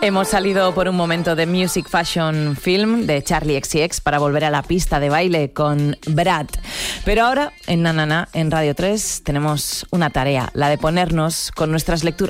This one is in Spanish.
Hemos salido por un momento de Music Fashion Film de Charli XCX para volver a la pista de baile con Brad. Pero ahora, en Na Na Na, en Radio 3, tenemos una tarea, la de ponernos con nuestras lecturas